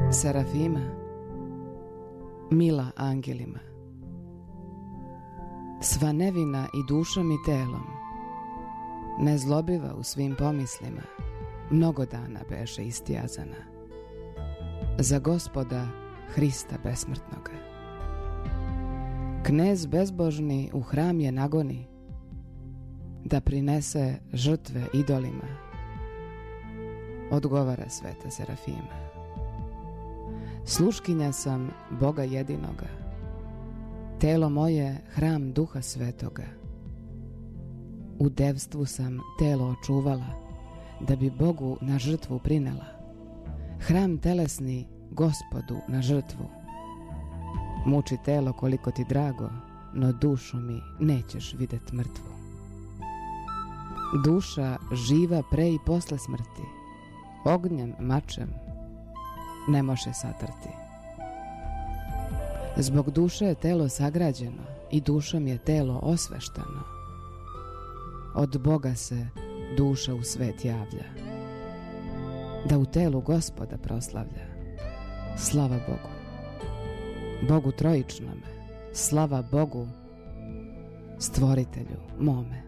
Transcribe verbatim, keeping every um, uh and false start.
Serafima, mila angelima, sva nevina i dušom i telom, nezlobiva u svim pomislima, mnogo dana beše istijazana, za Gospoda Hrista besmrtnoga. Knez bezbožni u hram je nagoni, da prinese žrtve idolima, odgovara sveta Serafima. Sluškinja sam Boga jedinoga, telo moje hram Duha Svetoga. U devstvu sam telo očuvala, da bi Bogu na žrtvu prinela, hram telesni Gospodu na žrtvu. Muči telo koliko ti drago, no dušu mi nećeš vidjet mrtvu. Duša živa pre i posle smrti, ognjem, mačem ne može satrti. Zbog duše je telo sagrađeno i dušom je telo osvešteno. Od Boga se duša u svet javlja, da u telu Gospoda proslavlja. Slava Bogu, Bogu trojičnome, slava Bogu, stvoritelju mome.